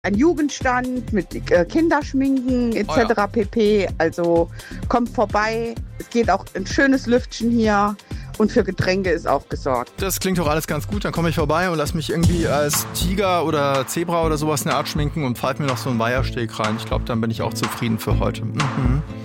ein Jugendstand mit Kinderschminken etc. Oh ja. pp. Also kommt vorbei. Es geht auch ein schönes Lüftchen hier. Und für Getränke ist auch gesorgt. Das klingt doch alles ganz gut. Dann komme ich vorbei und lass mich irgendwie als Tiger oder Zebra oder sowas in der Art schminken und pfeife mir noch so einen Weihersteg rein. Ich glaube, dann bin ich auch zufrieden für heute. Mhm.